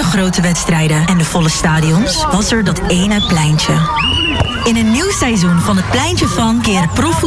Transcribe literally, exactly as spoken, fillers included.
grote wedstrijden en de volle stadions was er dat ene pleintje. In een nieuw seizoen van het Pleintje van keren profvoetballers